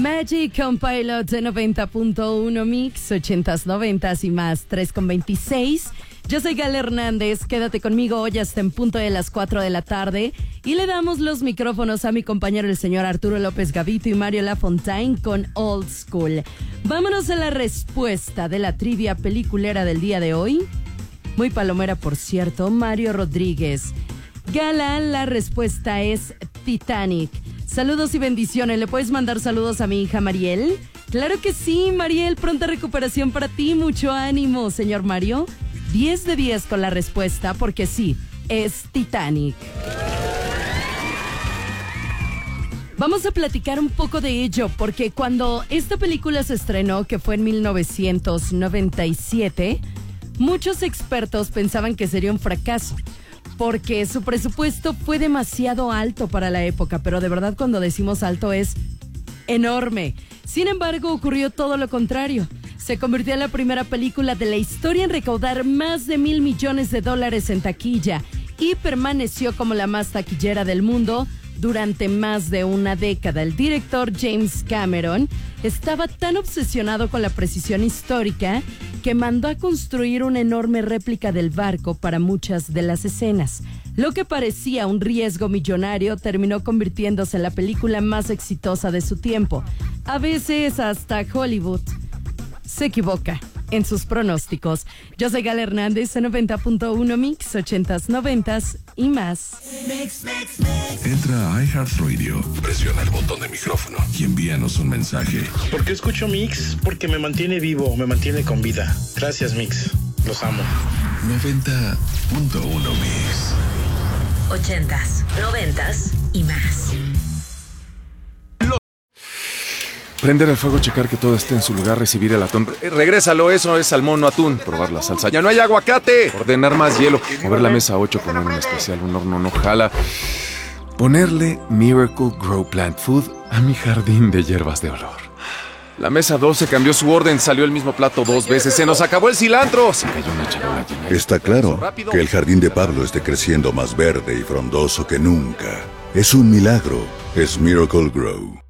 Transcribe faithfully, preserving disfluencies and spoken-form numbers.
Magic on Pilot de noventa punto uno Mix, ochentas, noventas y más, tres con veintiséis. Yo soy Gal Hernández, quédate conmigo hoy hasta en punto de las cuatro de la tarde y le damos los micrófonos a mi compañero el señor Arturo López Gavito y Mario Lafontaine con Old School. Vámonos a la respuesta de la trivia peliculera del día de hoy. Muy palomera, por cierto, Mario Rodríguez. Gala, la respuesta es Titanic. Saludos y bendiciones. ¿Le puedes mandar saludos a mi hija Mariel? Claro que sí, Mariel. Pronta recuperación para ti. Mucho ánimo, señor Mario. diez de diez con la respuesta, porque sí, es Titanic. Vamos a platicar un poco de ello, porque cuando esta película se estrenó, que fue en mil novecientos noventa y siete, muchos expertos pensaban que sería un fracaso, porque su presupuesto fue demasiado alto para la época, pero de verdad cuando decimos alto es enorme. Sin embargo, ocurrió todo lo contrario. Se convirtió en la primera película de la historia en recaudar más de mil millones de dólares en taquilla y permaneció como la más taquillera del mundo durante más de una década. El director James Cameron estaba tan obsesionado con la precisión histórica que mandó a construir una enorme réplica del barco para muchas de las escenas. Lo que parecía un riesgo millonario terminó convirtiéndose en la película más exitosa de su tiempo. A veces hasta Hollywood se equivoca en sus pronósticos. Yo soy Gal Hernández en noventa punto uno Mix, ochentas, noventas y más. Mix, mix, mix. Entra a iHeartRadio, presiona el botón de micrófono y envíanos un mensaje. ¿Por qué escucho Mix? Porque me mantiene vivo, me mantiene con vida. Gracias, Mix. Los amo. noventa punto uno Mix. Ochentas, noventas y más. Prender el fuego, checar que todo esté en su lugar, recibir el atún. Eh, regrésalo, eso es salmón, no atún. Probar la salsa. ¡Ya no hay aguacate! Ordenar más hielo. Mover la mesa ocho, poner un especial, un horno no jala. Ponerle Miracle Grow Plant Food a mi jardín de hierbas de olor. La mesa doce cambió su orden, salió el mismo plato dos veces. ¡Se nos acabó el cilantro! Se cayó una charola llena de... Está claro que el jardín de Pablo esté creciendo más verde y frondoso que nunca. Es un milagro. Es Miracle Grow.